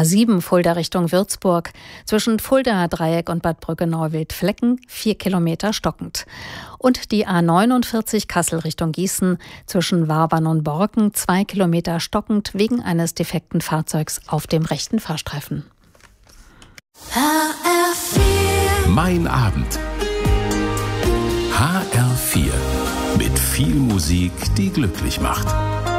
A7 Fulda Richtung Würzburg. Zwischen Fuldaer Dreieck und Bad Brücke-Neuwied-Flecken 4 Kilometer stockend. Und die A49 Kassel Richtung Gießen. Zwischen Warbern und Borken 2 Kilometer stockend wegen eines defekten Fahrzeugs auf dem rechten Fahrstreifen. HR4. Mein Abend. HR4. Mit viel Musik, die glücklich macht.